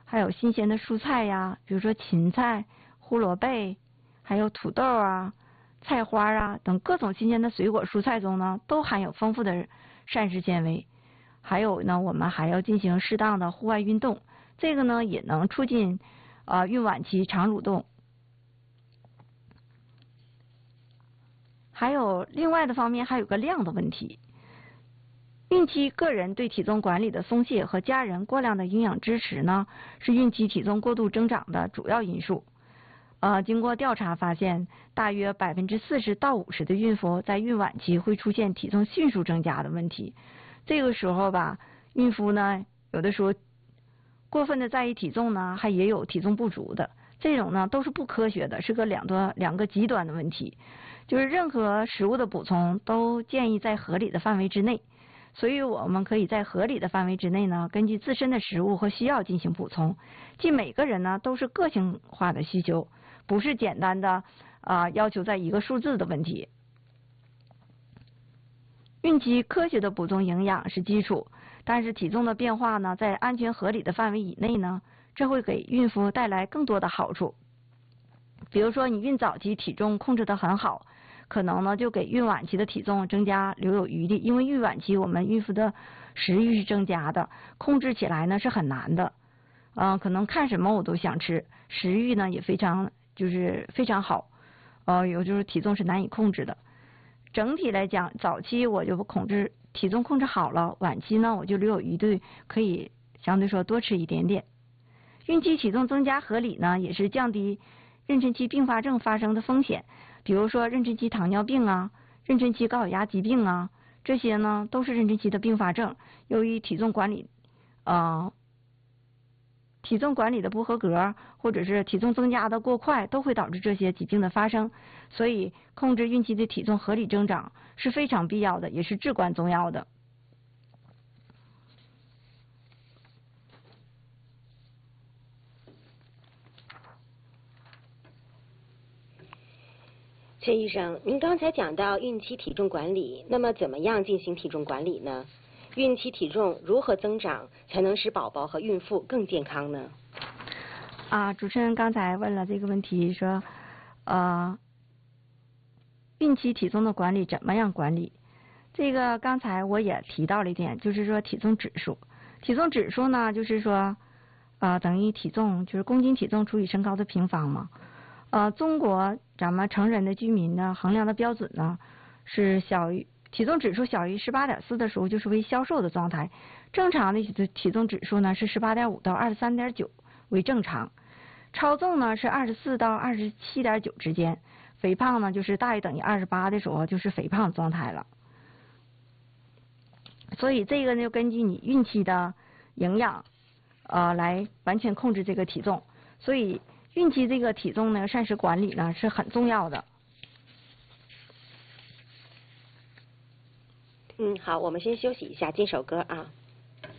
还有新鲜的蔬菜呀，比如说芹菜、胡萝卜，还有土豆啊、菜花啊等各种新鲜的水果蔬菜中呢，都含有丰富的膳食纤维。还有呢，我们还要进行适当的户外运动，这个呢也能促进孕晚期肠蠕动。还有另外的方面，还有个量的问题。孕期个人对体重管理的松懈和家人过量的营养支持呢，是孕期体重过度增长的主要因素。经过调查发现，大约40%到50%的孕妇在孕晚期会出现体重迅速增加的问题。这个时候吧，孕妇呢有的时候过分的在意体重呢，还也有体重不足的。这种呢都是不科学的，是个两个极端的问题。就是任何食物的补充都建议在合理的范围之内，所以我们可以在合理的范围之内呢，根据自身的食物和需要进行补充。即每个人呢都是个性化的需求，不是简单的要求在一个数字的问题。孕期科学的补充营养是基础，但是体重的变化呢，在安全合理的范围以内呢，这会给孕妇带来更多的好处。比如说你孕早期体重控制得很好，可能呢就给孕晚期的体重增加留有余地，因为孕晚期我们孕妇的食欲是增加的，控制起来呢是很难的。可能看什么我都想吃，食欲呢也非常好，有就是体重是难以控制的。整体来讲，早期我就体重控制好了，晚期呢我就留有余地，可以相对说多吃一点点。孕期体重增加合理呢，也是降低妊娠期并发症发生的风险，比如说妊娠期糖尿病啊、妊娠期高血压疾病啊，这些呢都是妊娠期的并发症。由于体重管理的不合格，或者是体重增加的过快，都会导致这些疾病的发生。所以控制孕期的体重合理增长是非常必要的，也是至关重要的。 崔医生，您刚才讲到孕期体重管理，那么怎么样进行体重管理呢？孕期体重如何增长才能使宝宝和孕妇更健康呢？ 主持人刚才问了这个问题，说孕期体重的管理怎么样管理？这个刚才我也提到了一点，就是说体重指数。体重指数呢，就是说等于体重就是公斤体重除以身高的平方嘛。中国咱们成人的居民呢，衡量的标准呢是体重指数小于18.4的时候，就是为消瘦的状态。正常的体重指数呢是18.5到23.9为正常。超重呢是24到27.9之间。肥胖呢就是大于等于28的时候，就是肥胖状态了。所以这个呢就根据你孕期的营养来完全控制这个体重。所以孕期这个体重呢，膳食管理呢是很重要的。 好，我们先休息一下，进首歌啊。